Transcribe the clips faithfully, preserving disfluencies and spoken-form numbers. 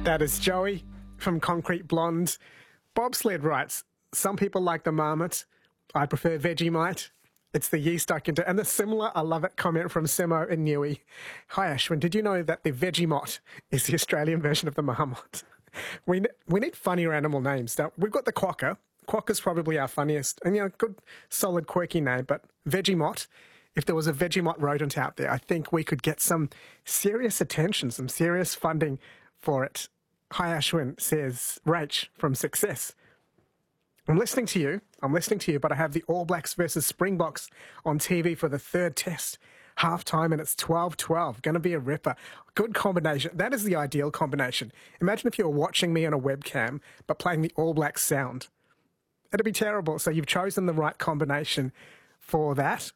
That is Joey from Concrete Blonde. Bobsled writes, some people like the Marmot. I prefer Vegemite. It's the yeast I can do. And the similar, I love it, comment from Simo and Newey. Hi, Ashwin. Did you know that the Vegemite is the Australian version of the Marmot? We, we need funnier animal names. Now, we've got the quokka. Quokka's probably our funniest. And, you know, good, solid, quirky name. But Vegemite, if there was a Vegemite rodent out there, I think we could get some serious attention, some serious funding for it. Hi, Ashwin, says Rach from Success. I'm listening to you. I'm listening to you, but I have the All Blacks versus Springboks on T V for the third test. Half time, and it's twelve twelve. Going to be a ripper. Good combination. That is the ideal combination. Imagine if you were watching me on a webcam, but playing the All Blacks sound. It'd be terrible. So you've chosen the right combination for that.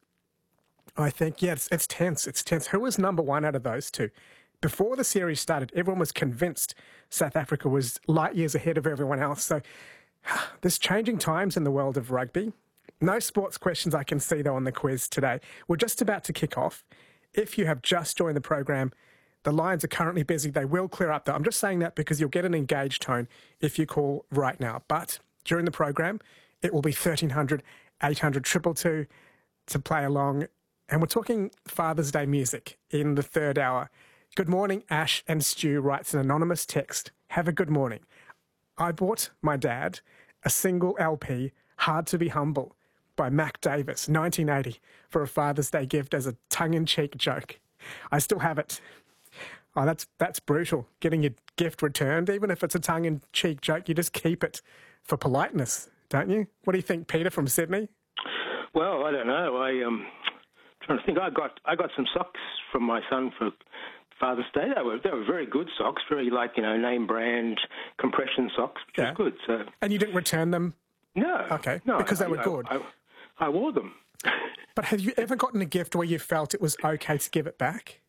I think, yeah, it's, it's tense. It's tense. Who was number one out of those two? Before the series started, everyone was convinced South Africa was light years ahead of everyone else. So there's changing times in the world of rugby. No sports questions I can see, though, on the quiz today. We're just about to kick off. If you have just joined the program, the lines are currently busy. They will clear up, though. I'm just saying that because you'll get an engaged tone if you call right now. But during the program, it will be thirteen hundred, eight hundred, two two two to play along. And we're talking Father's Day music in the third hour. Good morning, Ash and Stu, writes an anonymous text. Have a good morning. I bought my dad a single L P, Hard to Be Humble, by Mac Davis, nineteen eighty, for a Father's Day gift as a tongue-in-cheek joke. I still have it. Oh, that's that's brutal, getting your gift returned. Even if it's a tongue-in-cheek joke, you just keep it for politeness, don't you? What do you think, Peter from Sydney? Well, I don't know. I um, trying to think. I got I got some socks from my son for Father's Day. They were they were very good socks, very like you know name brand compression socks, which yeah. was good. So. And you didn't return them? No. Okay. No, because I, they were I, good. I, I, I wore them. But have you ever gotten a gift where you felt it was okay to give it back?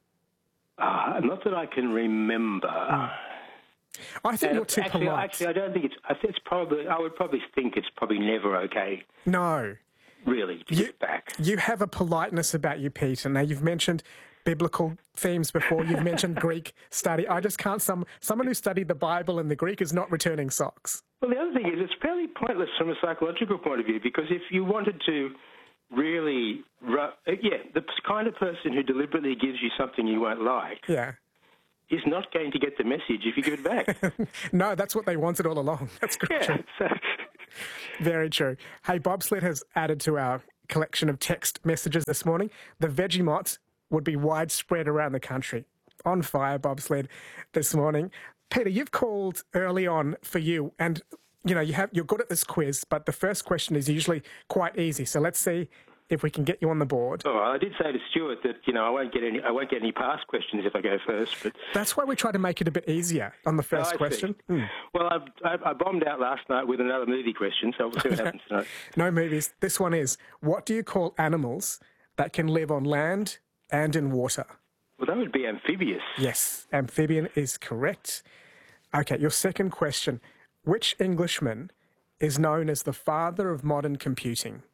Uh, not that I can remember. Mm. I think and you're too actually, polite. Actually, I don't think it's. I think it's probably. I would probably think it's probably never okay. No. Really, to you, give back. You have a politeness about you, Peter. Now, you've mentioned biblical themes before. You've mentioned Greek study. I just can't... Some Someone who studied the Bible and the Greek is not returning socks. Well, the other thing is it's fairly pointless from a psychological point of view, because if you wanted to really... Yeah, the kind of person who deliberately gives you something you won't like... Yeah. is not going to get the message if you give it back. No, that's what they wanted all along. That's great. Yeah, so... Very true. Hey, Bobsled has added to our collection of text messages this morning. The Vegemite would be widespread around the country. On fire, Bobsled, this morning. Peter, you've called early on for you, and you know you have you're good at this quiz, but the first question is usually quite easy. So let's see if we can get you on the board. Oh, I did say to Stuart that you know I won't get any I won't get any past questions if I go first. But that's why we try to make it a bit easier on the first oh, question. Mm. Well, I, I, I bombed out last night with another movie question, so we'll see what happens tonight. No movies. This one is: what do you call animals that can live on land and in water? Well, that would be amphibious. Yes, amphibian is correct. Okay, your second question: which Englishman is known as the father of modern computing?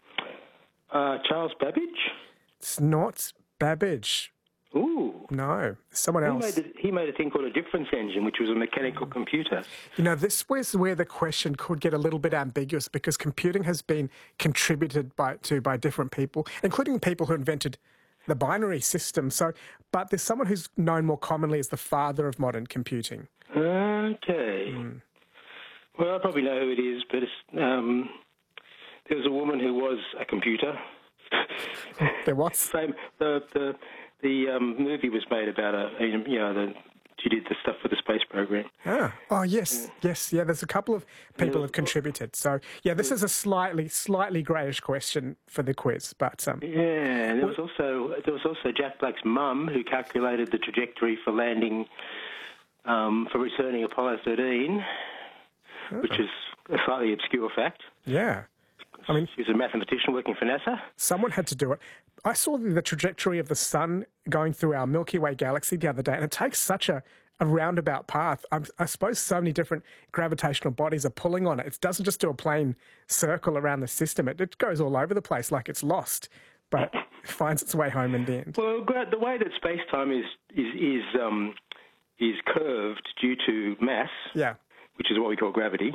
Uh, Charles Babbage? It's not Babbage. Ooh. No, someone he else. Made a, he made a thing called a difference engine, which was a mechanical computer. You know, this was where the question could get a little bit ambiguous, because computing has been contributed by, to by different people, including people who invented the binary system. So, but there's someone who's known more commonly as the father of modern computing. Okay. Mm. Well, I probably know who it is, but it's... Um, there was a woman who was a computer. There was? Same, the the the um, movie was made about a, you know, the, she did the stuff for the space program. Ah. Oh, yes, yeah. yes, yeah, there's a couple of people who have contributed. So, yeah, this is a slightly, slightly greyish question for the quiz, but... Um, yeah, and there was also there was also Jack Black's mum who calculated the trajectory for landing, um, for returning Apollo thirteen, oh. which is a slightly obscure fact. Yeah. I mean, she's a mathematician working for NASA. Someone had to do it. I saw the trajectory of the sun going through our Milky Way galaxy the other day, and it takes such a, a roundabout path. I, I suppose so many different gravitational bodies are pulling on it. It doesn't just do a plain circle around the system. It, it goes all over the place like it's lost, but it finds its way home in the end. Well, the way that space-time is, is, is um, is curved due to mass, Yeah. which is what we call gravity,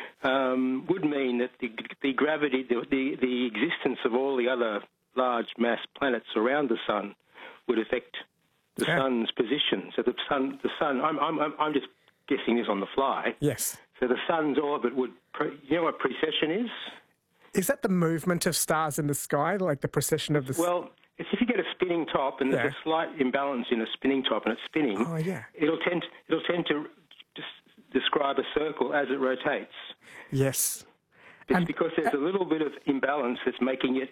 um, would mean that the, the gravity, the, the, the existence of all the other large mass planets around the sun would affect the Yeah. sun's position. So the sun, the sun. I'm, I'm, I'm just guessing this on the fly. Yes. So the sun's orbit would. Pre, you know what precession is? Is that the movement of stars in the sky, like the precession of the... s- Well, it's if you get a spinning top and there's Yeah. a slight imbalance in a spinning top and it's spinning. Oh, yeah. It'll tend. It'll tend to just describe a circle as it rotates. Yes. It's And- because there's a little bit of imbalance that's making it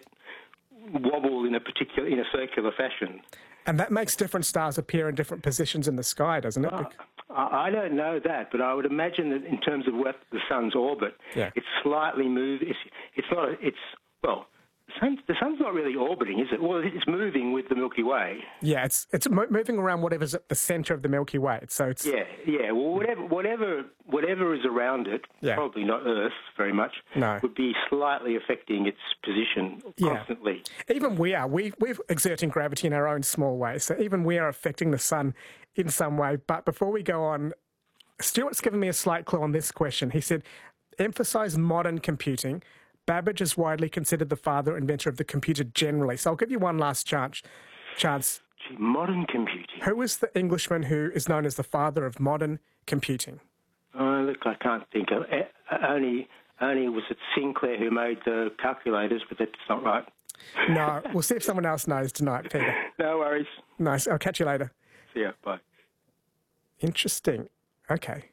wobble in a particular, in a circular fashion. And that makes different stars appear in different positions in the sky, doesn't it? Bec- I I don't know that, but I would imagine that in terms of what the sun's orbit, Yeah. it's slightly moved. It's, it's not. A, it's well, the sun's, the sun's not really orbiting, is it? Well, it's moving with the Milky Way. Yeah, it's it's mo- moving around whatever's at the centre of the Milky Way. So it's... Yeah, yeah. Well, whatever, whatever, whatever is around it, Yeah. probably not Earth very much, No. would be slightly affecting its position Yeah. constantly. Even we are. We, we're exerting gravity in our own small way. So even we are affecting the sun in some way. But before we go on, Stuart's given me a slight clue on this question. He said, emphasise modern computing. Babbage is widely considered the father inventor of the computer generally. So I'll give you one last chance. chance. Gee, modern computing. Who is the Englishman who is known as the father of modern computing? Oh, look, I can't think of it. Only, only was it Sinclair who made the calculators, but that's not right. No, we'll see if someone else knows tonight, Peter. No worries. Nice. I'll catch you later. See ya. Bye. Interesting. Okay.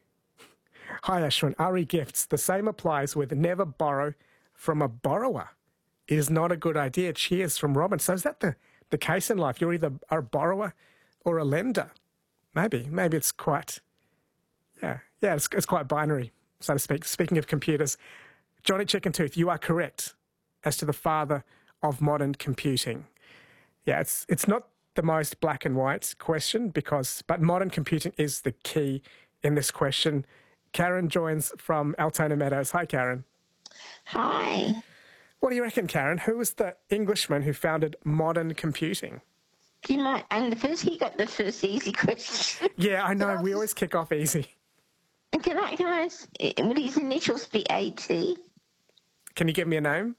Hi, Ashwin. Ari Gifts. The same applies with never borrow from a borrower. It is not a good idea. Cheers from Robin. So is that the, the case in life? You're either a borrower or a lender. Maybe. Maybe it's quite... Yeah. Yeah, it's, it's quite binary, so to speak. Speaking of computers, Johnny Chickentooth, you are correct as to the father of modern computing. Yeah, it's it's not the most black and white question because, but modern computing is the key in this question. Karen joins from Altona Meadows. Hi, Karen. Hi. What do you reckon, Karen? Who was the Englishman who founded modern computing? Do you mind? And the first, he got the first easy question. Yeah, I know. We always kick off easy. Can I, can I, ask, will his initials be A T? Can you give me a name?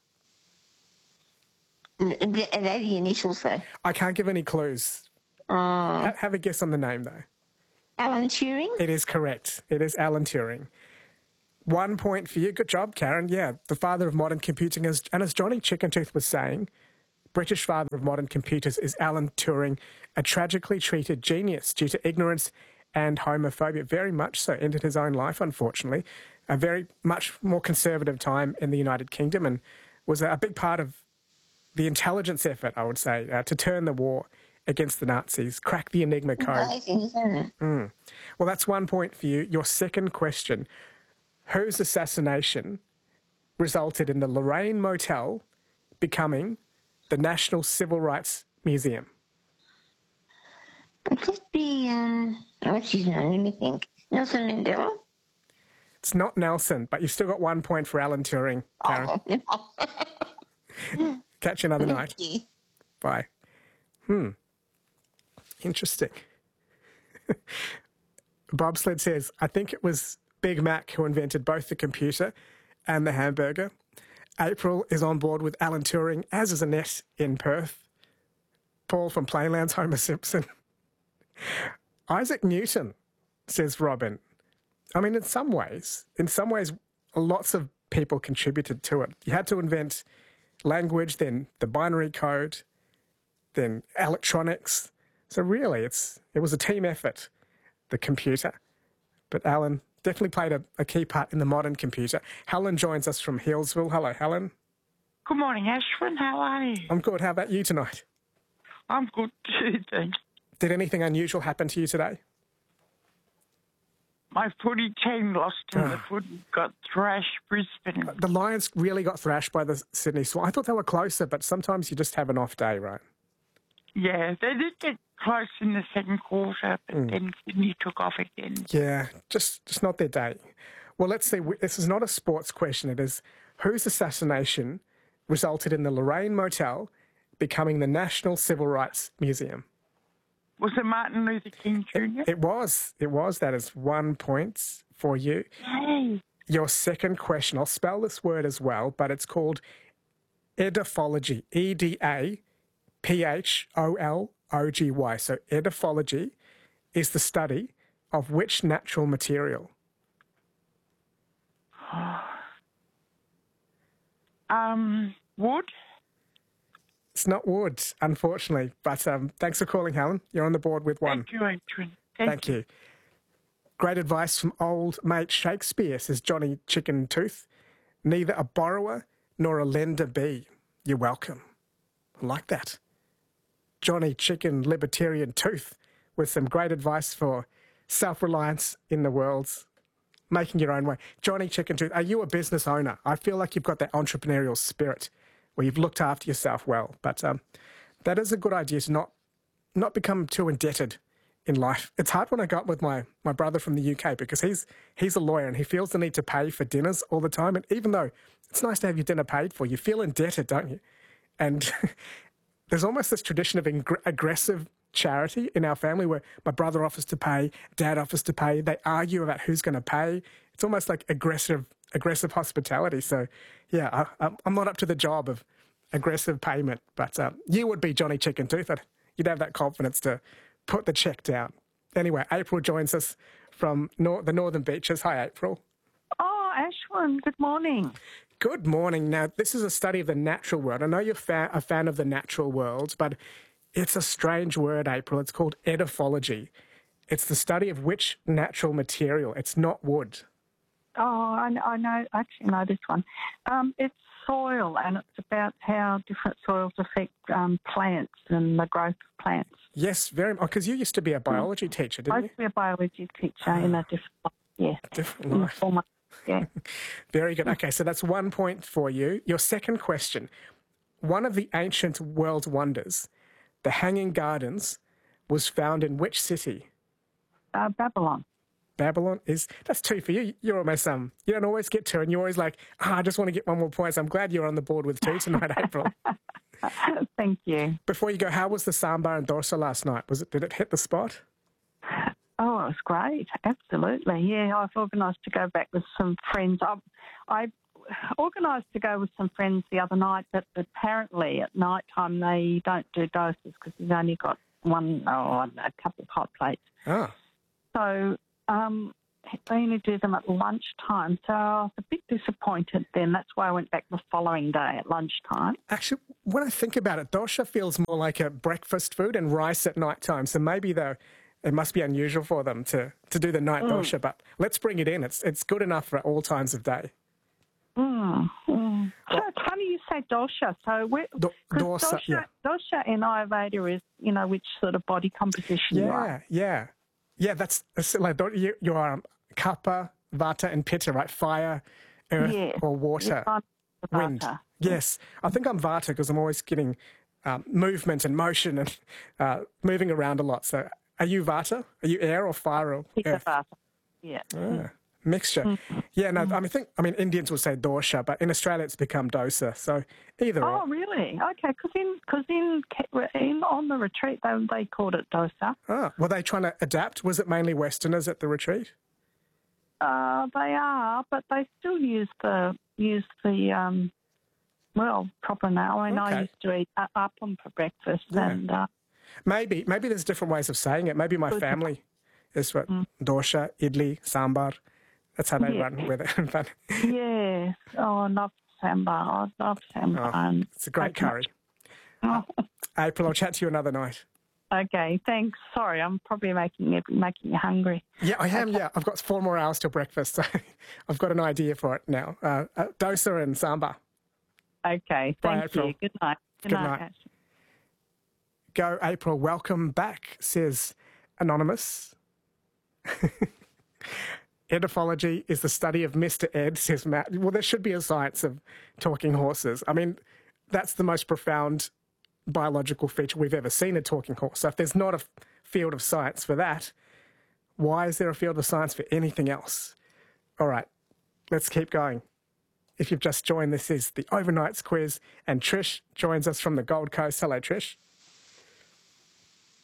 Are they the initials, though? I can't give any clues. Oh, Ha- Have a guess on the name, though. Alan Turing? It is correct. It is Alan Turing. One point for you. Good job, Karen. Yeah, the father of modern computing is, and as Johnny Chickentooth was saying, British father of modern computers is Alan Turing, a tragically treated genius due to ignorance and homophobia. Very much so. Ended his own life, unfortunately. A very much more conservative time in the United Kingdom and was a big part of the intelligence effort, I would say, uh, to turn the war against the Nazis, crack the Enigma code. Amazing, isn't it? Mm. Well, that's one point for you. Your second question, whose assassination resulted in the Lorraine Motel becoming the National Civil Rights Museum? Could this be, um, what's his name? Let me think. Nelson Mandela? It's not Nelson, but you've still got one point for Alan Turing, Karen. Oh. Catch you another night. Thank you. Bye. Hmm. Interesting. Bobsled says, I think it was Big Mac who invented both the computer and the hamburger. April is on board with Alan Turing, as is Annette in Perth. Paul from Playlands, Homer Simpson. Isaac Newton, says Robin. I mean, in some ways, in some ways, lots of people contributed to it. You had to invent language, then the binary code, then electronics. So really, it's it was a team effort, the computer. But Alan definitely played a, a key part in the modern computer. Helen joins us from Healesville. Hello, Helen. Good morning, Ashwin. How are you? I'm good. How about you tonight? I'm good too, thanks. Did anything unusual happen to you today? My footy team lost and the footy got thrashed Brisbane. The Lions really got thrashed by the Sydney Swans. I thought they were closer, but sometimes you just have an off day, right? Yeah, they did get close in the second quarter, but Mm. then Sydney took off again. Yeah, just just not their day. Well, let's see. This is not a sports question. It is whose assassination resulted in the Lorraine Motel becoming the National Civil Rights Museum? Was it Martin Luther King Junior? It was. It was. That is one point for you. Yay. Your second question, I'll spell this word as well, but it's called edaphology. E D A P H O L O G Y. So edaphology is the study of which natural material? Um, wood? It's not wood, unfortunately, but um, thanks for calling, Helen. You're on the board with one. Thank you, Adrian. Thank, Thank you. Great advice from old mate Shakespeare, says Johnny Chicken Tooth. Neither a borrower nor a lender be. You're welcome. I like that. Johnny Chicken Libertarian Tooth with some great advice for self-reliance in the world, making your own way. Johnny Chicken Tooth, are you a business owner? I feel like you've got that entrepreneurial spirit where you've looked after yourself well, but um, that is a good idea to not not become too indebted in life. It's hard when I go up with my, my brother from the U K because he's he's a lawyer and he feels the need to pay for dinners all the time. And even though it's nice to have your dinner paid for, you feel indebted, don't you? And there's almost this tradition of ing- aggressive charity in our family where my brother offers to pay, dad offers to pay. They argue about who's going to pay. It's almost like aggressive aggressive hospitality. So, yeah, I, I'm not up to the job of aggressive payment, but um, you would be Johnny Chicken Tooth. You'd have that confidence to put the check down. Anyway, April joins us from nor- the Northern Beaches. Hi, April. Oh, Ashwin, good morning. Good morning. Now, this is a study of the natural world. I know you're fa- a fan of the natural world, but it's a strange word, April. It's called edaphology. It's the study of which natural material. It's not wood. Oh, I, I know, I actually know this one. Um, it's soil, and it's about how different soils affect um, plants and the growth of plants. Yes, very much. Because you used to be a biology teacher, I didn't used to be a biology teacher in a different life, yeah. you? Different In life. former, yeah. Very good. Okay, so that's one point for you. Your second question. One of the ancient world wonders, the Hanging Gardens, was found in which city? Uh, Babylon. Babylon is, that's two for you. You're almost, um, you don't always get two, and you're always like, ah, I just want to get one more point. So I'm glad you're on the board with two tonight, April. Thank you. Before you go, how was the Sambar and Dorsa last night? Was it, did it hit the spot? Oh, it was great. Absolutely. Yeah, I've organised to go back with some friends. I, I organised to go with some friends the other night, but apparently at night time they don't do doses because they've only got one, oh, a couple of hot plates. Ah. So um, they only do them at lunchtime. So I was a bit disappointed then. That's why I went back the following day at lunchtime. Actually, when I think about it, dosha feels more like a breakfast food and rice at night time. So maybe though it must be unusual for them to, to do the night mm. dosha, but let's bring it in. It's it's good enough for all times of day. Mm, mm. So it's funny you say dosha. So we're, Do, dosha, dosha, yeah. dosha in Ayurveda is, you know, which sort of body composition yeah, you are. Yeah, yeah. That's, that's like you, you are kapha, vata, and pitta, right? Fire, earth, Yeah. or water, Yeah, wind. vata. Yes, I think I'm vata because I'm always getting um, movement and motion and uh, moving around a lot. So, are you vata? Are you air or fire or Pitta earth? vata. Yeah. Ah, mixture. Yeah, no, I mean, think, I mean, Indians will say dosha, but in Australia it's become dosa. So either Oh, or. really? Okay, because in, cause in, in, on the retreat they, they called it dosa. Ah, were they trying to adapt? Was it mainly Westerners at the retreat? Uh, they are, but they still use the, use the um, well, proper now. I mean, Okay. I used to eat uh, appam for breakfast Yeah. and... Uh, Maybe, maybe there's different ways of saying it. Maybe my Good. family is what dosha, idli, sambar. That's how they Yeah. run with it. But yes. Oh, I love sambar. I love sambar. Oh, and it's a great so curry. much. April, I'll chat to you another night. Okay, thanks. Sorry, I'm probably making you, making you hungry. Yeah, I am. Yeah, I've got four more hours till breakfast, so I've got an idea for it now. Uh, uh, dosa and sambar. Okay, Bye, thank April. you. Good night. Good, Good night. night. Ashley. Go, April. Welcome back, says Anonymous. Edaphology is the study of Mister Ed, says Matt. Well, there should be a science of talking horses. I mean, that's the most profound biological feature we've ever seen, a talking horse. So if there's not a f- field of science for that, why is there a field of science for anything else? All right, let's keep going. If you've just joined, this is the Overnights quiz, and Trish joins us from the Gold Coast. Hello, Trish.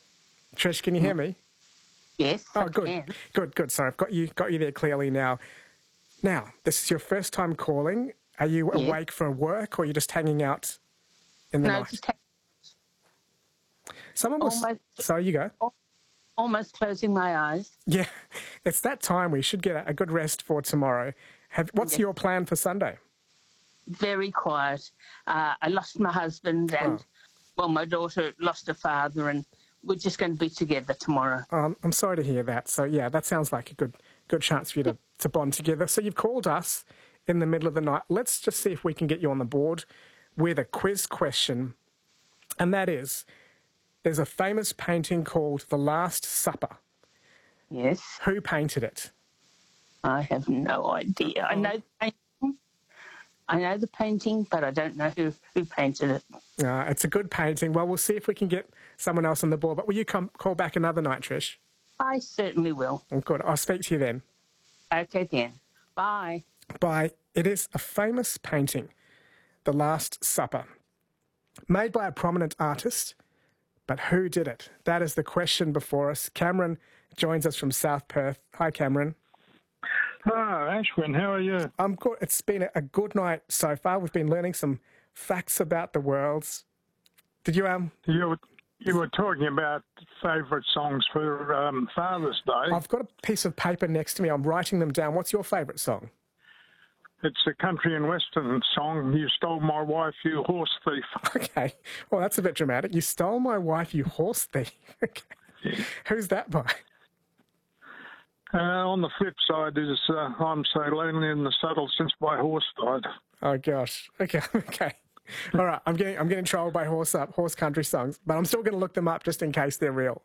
Trish, can you hear me? Yes, Oh, I good, can. good, good. Sorry, I've got you, got you there clearly now. Now, this is your first time calling. Are you Yeah. awake for work, or are you just hanging out in the No, night? just ha- Someone was. almost- Sorry, you go. almost closing my eyes. Yeah, it's that time. We should get a, a good rest for tomorrow. Have, what's Yes. your plan for Sunday? Very quiet. Uh, I lost my husband, and Oh. well, my daughter lost her father, and we're just going to be together tomorrow. Um, I'm sorry to hear that. So yeah, that sounds like a good good chance for you to, to bond together. So you've called us in the middle of the night. Let's just see if we can get you on the board with a quiz question, and that is: there's a famous painting called The Last Supper. Yes, Who painted it? I have no idea. I know the painting. I know the painting, but I don't know who, who painted it. Uh, it's a good painting. Well, we'll see if we can get someone else on the board. But will you come call back another night, Trish? I certainly will. Oh, good. I'll speak to you then. Okay then. Bye. By it is a famous painting, The Last Supper, made by a prominent artist. But who did it? That is the question before us. Cameron joins us from South Perth. Hi, Cameron. Oh, Ashwin, how are you? I'm good. It's been a good night so far. We've been learning some facts about the world. Did you um? You were, you were talking about favourite songs for um, Father's Day. I've got a piece of paper next to me. I'm writing them down. What's your favourite song? It's a country and western song, You Stole My Wife, You Horse Thief. Okay. Well, that's a bit dramatic. You stole my wife, you horse thief. Okay. Who's that by? Uh, on the flip side is uh, I'm So Lonely in the Saddle Since My Horse Died. Oh gosh. Okay. Okay. All right. I'm getting I'm getting trolled by horse up horse country songs, but I'm still going to look them up just in case they're real.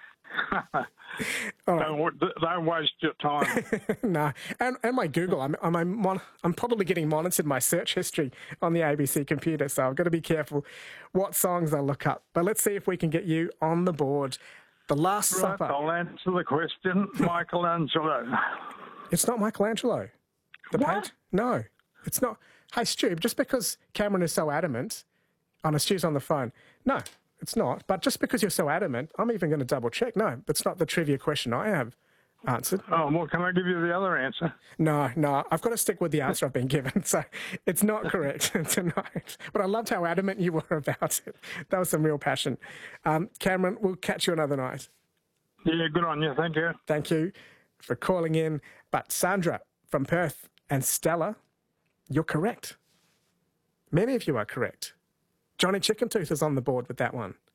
All right. Don't, wa- don't waste your time. No, and and my Google, I'm I'm I'm, mon- I'm probably getting monitored my search history on the A B C computer, so I've got to be careful what songs I look up. But let's see if we can get you on the board. The Last Right, Supper. I'll answer the question. Michelangelo. It's not Michelangelo. The What? paint? No, it's not. Hey, Stu, just because Cameron is so adamant, on a Stu's on the phone. No, it's not. But just because you're so adamant, I'm even going to double check. No, that's not the trivia question I have answered. Oh, well, can I give you the other answer? No, no, I've got to stick with the answer I've been given. So it's not correct tonight. But I loved how adamant you were about it. That was some real passion. Um, Cameron, we'll catch you another night. Yeah, good on you. Thank you. Thank you for calling in. But Sandra from Perth and Stella, you're correct. Many of you are correct. Johnny Chickentooth is on the board with that one.